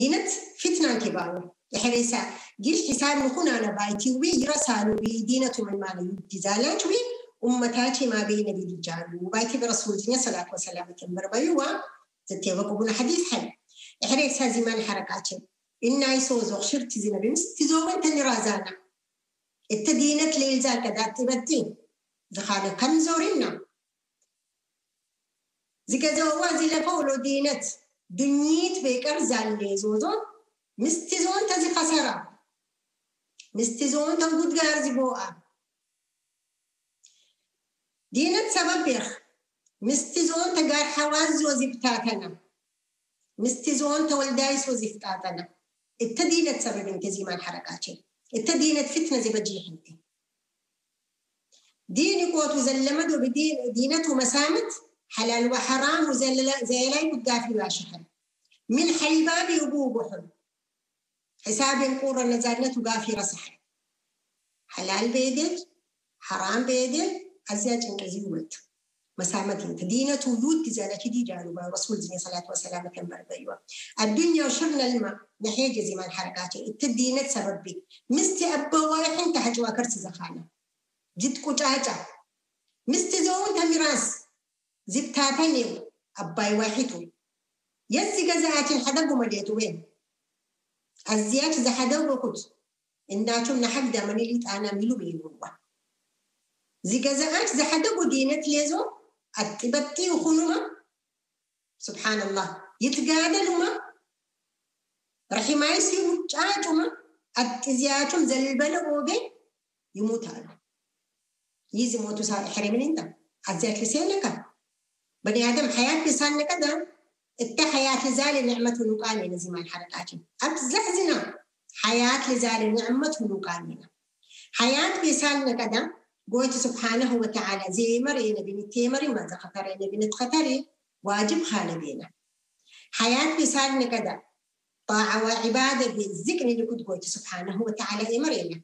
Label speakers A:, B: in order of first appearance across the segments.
A: دينت فتنة كبار يحرسا جيش حساب نكون أنا بايتي وبي يرسالوا بدينة من معنى يتزالات وبي أمتاتي ما بين بالرجال وبايتي برسول الله صلى الله عليه وسلم بربيوا تتوقعون حديث حل يحرسا زمان حركاتهم إن يسوزو شرط زنا بمس تزوجن تنرازانا التدينة ليلزا كذا تبتين زخانة كم زورنا زكزوا زي لفولو دينة دنيت بيكر زال زوزو مستزون تزي خسارة مستزون تنقود غارزي بوآ دينة سبب بيخ مستزون تقار حواز وزبتاتنا مستزون تولدايس وزفتاتنا التدينة سبب انت زي ما الحركاتي التدينة فتنة زي بجيح انت ديني قوت وزلمت وبدين دينته مسامت حلال وحرام وزيلاي قدافي واشحن من حيباب يبوبحن حساب قورة نزالت وقافي رصح حلال بيدل حرام بيدل أزياج انجزي ولد مسامت انت دينة وجود تزالك دي جانبا رسول زي صلى الله وسلم كان بربيوا الدنيا وشرنا الماء نحيج زي ما الحركات التدينة سبب بي مستي أبا وايحين تحجوا كرسي زخانة جد كتاتا مستي زون تمراس زبتاتني أباي واحدو يسي قزاعات الحدب ومديتو وين الزيات إذا حدب وكت إناتم نحق دا مني ليت أنا ميلو بيلوا زي قزاعات إذا حدب ودينت ليزو أتبتي وخنوما سبحان الله يتقادلوا ما رحي ما يسيروا جاجوا أتزياتهم زلبلوا وبي يموت هذا يزي موتو ساري حريمين انت أتزيات لسينك بني آدم حياة بسان كذا التحياة لزال نعمة نقامين زي ما الحركات أبزحزنا حياة لزال نعمة نقامين حياة بسان كذا قوت سبحانه وتعالى زي مرينا بين التيمري ما زخطرين بين التخطري واجب خالبينا حياة بسان كذا طاعة وعبادة بالذكر اللي كنت قوت سبحانه وتعالى مرينا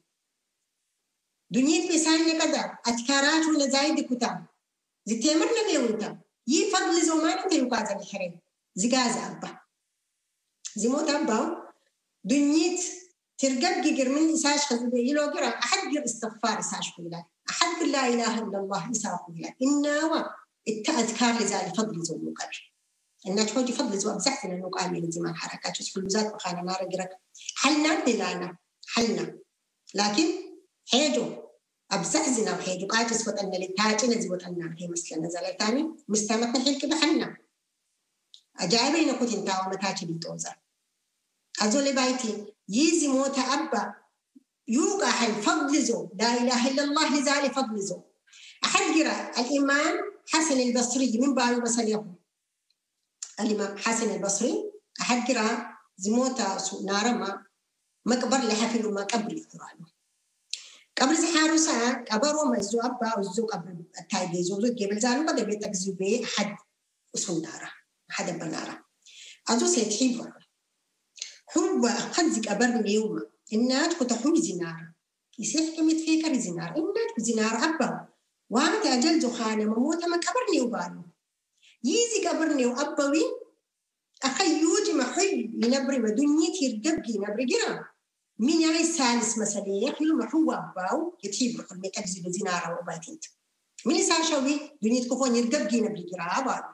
A: دنيا بسان كذا أذكارات ولا زايد كتاب زي تيمرنا بيوتا يفضل زمان انت يقاز الحريم زي قاز أبا زي موت أبا دنيت ترقب جيجر من إساش خذبه يلو قرأ أحد قر استغفار إساش قيلة أحد لا إله إلا الله إساق قيلة إنه التأذكار لزال فضل زو مقر إنه تحوجي فضل زو أبزحتنا نقامي زمان حركات وسفل وزاد بخانا نار قرأ حلنا دلانا حلنا لكن حيجو أبزحزنا وحيجو قاتس وطلنا للتاجنا زي وطلنا هي مثل نزل تاني مستمتنا حيل كده حلنا أجايبين كنت انتاوا متاجي بيتوزا أزولي بايتي يزي موت أبا يوقع حل فضل زو لا إله إلا الله لزالي فضل زو أحد قرأ الإمام حسن البصري من بارو بسليهم الإمام حسن البصري أحد قرأ زموتا نارما مقبر لحفل ما قبر القرآن قبر زحارو ساعة قبرو مزو أبا وزو قبر التايدي زو قبل زالو قد بيتك زوبي أحد أسون نارا أحد بنارا أزو سيتحيب ورا حب أخذك قبرني يوم الناس كتحوي زنار يسيح كم يتفكر زنار الناس زنار أبا وعمت أجل زخانة مموت ما قبرني وبالو يزي قبرني وأبوي أخي يوجي محي ينبري ودنيا تيرقبقي نبري جرا من يعني سالس مثلا يخلو محو أباو يتحيب رحل ميتكزي بزنارة وباتيت من يسال شوي دنيا تكفون يرقبقي نبري جرا أبالو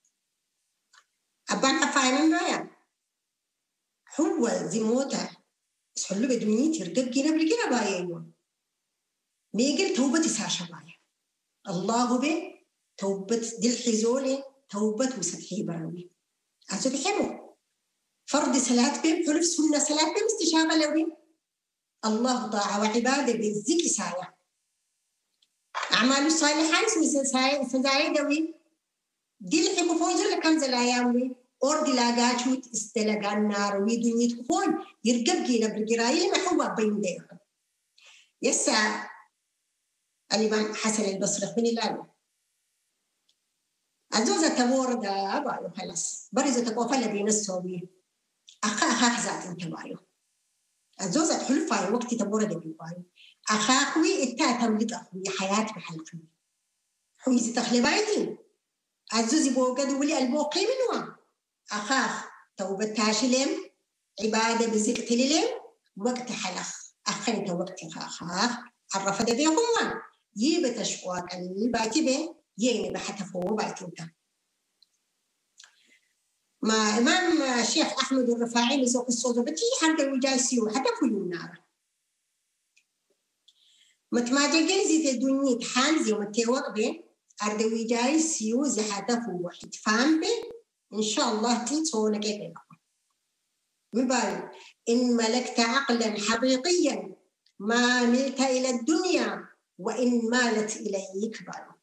A: أبان أفاين رايا هو زي موتا سحلو بدنيا تيرقبقي نبري جرا بايا ميقل توبة ساشا بايا الله به توبة دل حزولي توبة وسطحي براوي أزو بحبه فرض صلاة بهم حلف سنة صلاة بهم استشابة لوي الله طاعة وعبادة بالذكر سايا أعمال الصالحات سزايا دوي دل حكو فوزر لكم زلاياوي أورد لاغاتوت استلقان نار ويدنيا تكون يرقب جينا بالقراية محوة بين ديهم يسا الإمام حسن البصري من الله أزوزة تورد أبايو خلاص برزة تقوفل بين السوبي أخاك ذات انتبايو أزوزة حلفاي وقت تورد بيبايو أخاكوي التاتم لتأخوي حياة بحلقي حويزي تخلبايتي أزوزي بوقد ولي البوقي منوا أخاك توبة تاشلم عبادة بزكت للم وقت حلخ أخنت وقت خاخ عرف دبيهم يبت أشواك الباتبة ييني بحتفو باتوتا ما إمام الشيخ أحمد الرفاعي لزوق الصوت بتي حرق وجالسيو حتفو يونار متماجين زي الدنيا حال زي متوق به أردوي جالسيو زي حتفو واحد فام به إن شاء الله تيتو نجيبه مبال إن ملكت عقلا حقيقيا ما ملت إلى الدنيا وإن مالت إليك بال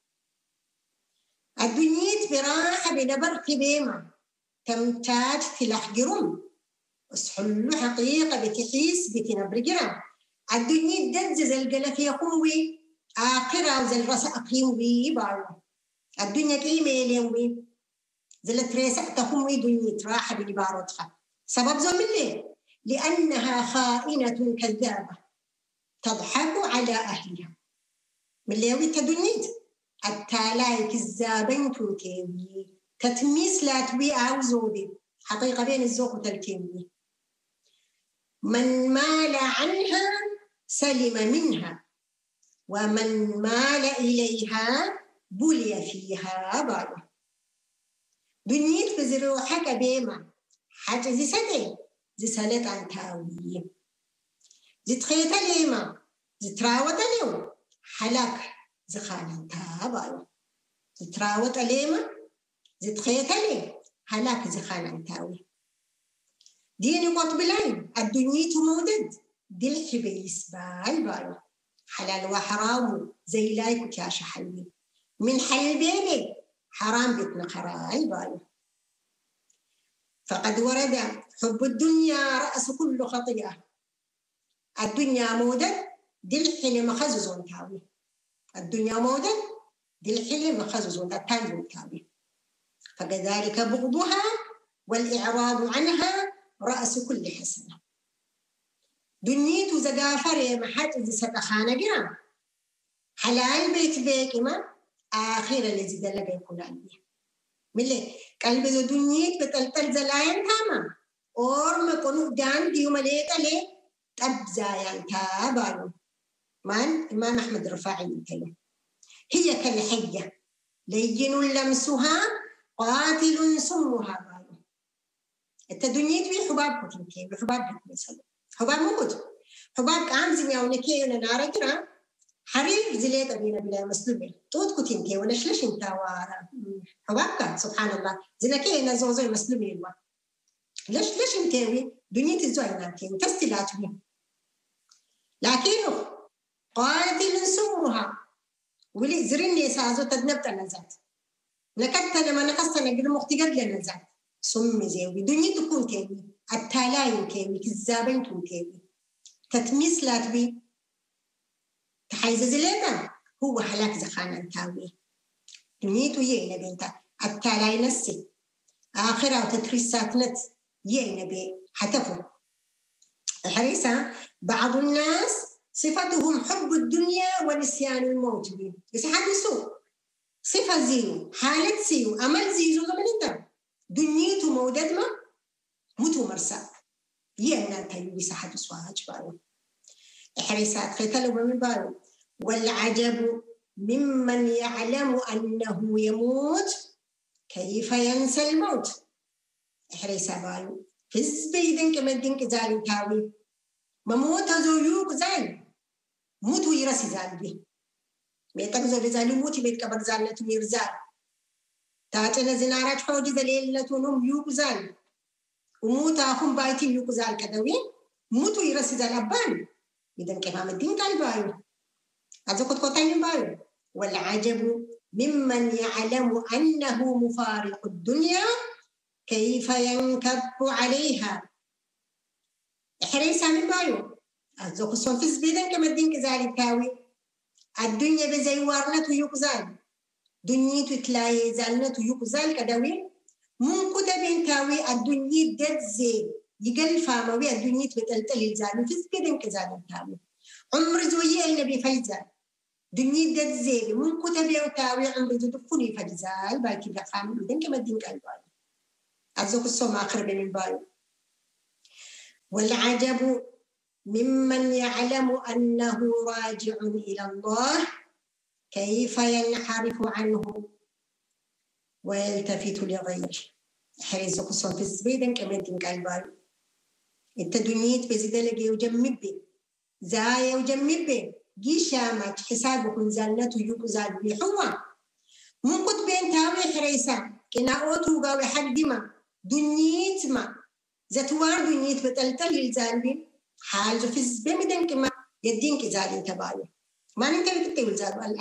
A: الدنيا براحة بنبر كبيمة تمتاج تلحجرم وسحلو حقيقة بتحيس بتنبر جرام الدنيا دزز القلف يقوي آخرة وزل رأس أقيم بي بال الدنيا كيمة اليوم زل تريسك تقوي دنيا راحة بنبارتها سبب زمن لأنها خائنة كذابة تضحك على أهلها من اللي تدنيت التالاي كذابين توتيوي تتميس لا تبي أو زودي حقيقة بين الزوق وتلكيوي من مال عنها سلم منها ومن مال إليها بلي فيها بارو دنيت بزروحك بيما حاجة زي سدي زي سالت عن تاوي زي تخيط ليما زي تراوت اليوم حلاك زي خانن تابايو زي تراوت ليما زي تخيط ليم حلاك زي خانن تاوي ديني قط بلاين الدنيا تمودد دي الحبي يسبال بايو حلال وحرام زي لايك وكاش حلوي من حل بيني حرام بيتنا خراي بايو فقد ورد حب الدنيا رأس كل خطيئة الدنيا مودد دي الحلم خززون تاوي الدنيا مودد دي الحلم خززون تاوي تاوي فكذلك بغضها والإعراض عنها رأس كل حسنة دنيتو زقافر محات زي ستخانة جرام حلال بيت بيكما آخر الذي دلق يكون عليه ملي قلب ذو دنيت بتلتل زلاين تاما اور مكونو دان ديو مليتا لي تبزايان تابانو من إمام أحمد الرفاعي يتكلم هي كالحية لين لمسها قاتل سمها بانو التدنيت بي حباب كتنكي بحباب بكمسل حباب موجود حباب كامزين يونكي وننارا جرا حريف زليت أبينا بلا مسلمين توت كتنكي ونشلش انتاوا حبابك سبحان الله زنكي نزوزي مسلمين ليش انتاوي دنيتي الزويناتي وتستلاتني لكنه قاتل سمها ولي زرني سازو تدنبت النزات نكت لما نقصنا قد مختقد للنزات سمي زيوي دنيا تكون كيوي التالاين كيوي كذابين تكون كيوي تتميس لاتبي تحيز زليتا هو حلاك زخانا تاوي دنيتو يينا بنتا التالاين السي آخرة وتتريسات نت يينا بي حتفو الحريسة بعض الناس صفتهم حب الدنيا ونسيان الموت بي بس حدثوا صفة زينو حالة سيو أمل زيزو زمن انت دنيتو مودد ما موتو مرسا يينا تايو بس حدثوا هاجبارو الحريسات خيطلوا من بارو والعجب ممن يعلم أنه يموت كيف ينسى الموت إحريسا بالو فز بيدن كمدين كزالي تاوي مموت زويوك زال موتو يرسي زال بي ميتك زو بزالي موتي بيت كبر زالة ميرزال تاتنا زنارات حوجي زليلة نوم يوك زال وموتا هم بايتي يوك زال كدوي موتو يرسي زال أبان إذن كفام الدين كالبايو أزوكت قطعين بايو والعجب ممن يعلم أنه مفارق الدنيا كيف ينكب عليها إحريسا من بايو أزوك الصنفس بيدن كما الدين كذلك كاوي الدنيا بزي وارنة يقزال دنيا تتلاي زالنة يقزال كداوي من كتبين كاوي الدنيا دزي يقل فاموي الدنيا بتلتل الزال فس بيدن كذلك كاوي عمر زوية النبي فيزال دنيا دزي من كتبين كاوي عمر زو دفني فيزال باكي بقام بيدن كما الدين كالبايو أزوك الصوم آخر بين البايو والعجب ممن يعلم أنه راجع إلى الله كيف ينحرف عنه ويلتفت لغيره. حريص قصة في الزبيدن كمان تنقل التدنيت بزدلق يجمب به زايا وجمب به جيشامك حسابكم زالنته يقزال بحوة ممكن بين تاوي حريصا كنا أوتو قاوي حق دما دنيت ما زتوار دنيت بتلتل الزالبين حال في الزبيدن كما يدينك زالين تباوي ما ننتبه تتوي زالو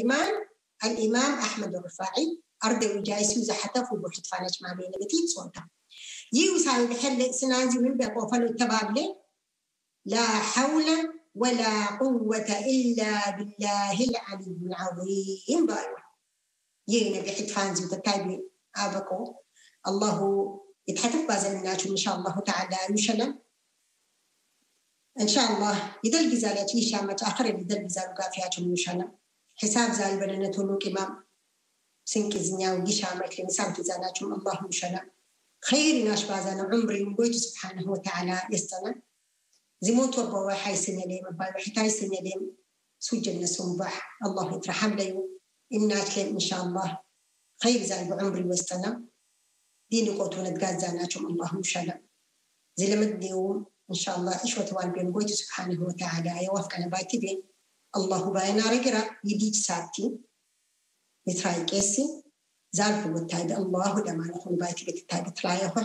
A: الإمام أحمد الرفاعي أرضي وجايسي وزحتف وبوحد فانش ما بين بتيت صوتا يوسعي بحل سنازي من بقوفلو التبابلي لا حول ولا قوة إلا بالله العلي العظيم بايو يينا بحد فانزي وتتايبي آبكو الله يتحتف بازل الناس إن شاء الله تعالى يشلم إن شاء الله يدل بزالات يشامة آخر يدل بزال قافيات يشلم حساب زال بلنة نوك إمام سنك زنيا ويشامة لنسام تزالاتهم الله يشلم خير ناش بازانا عمري مقويت سبحانه وتعالى يستنى زموت وبوا حي سنليم باي وحتاي سنليم سجن سنبح الله يترحم لي إنات لي إن شاء الله خير زال بعمري واستنى دين قوتنا تقازاناتهم الله يشلم زي لما اليوم إن شاء الله إيش وتوال بين قويت سبحانه وتعالى يوافق على بايتي بين الله باينا رجرا يديك ساتي يتراي كيسي زال هو التايب الله لما نكون بايتي بالتايب تلايه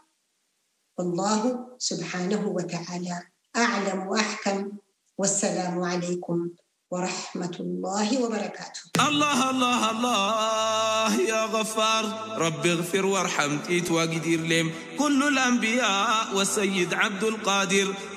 A: والله سبحانه وتعالى أعلم وأحكم والسلام عليكم ورحمة الله وبركاته.
B: الله الله الله يا غفار رب اغفر وارحم تيت وقدير لهم كل الأنبياء والسيد عبد القادر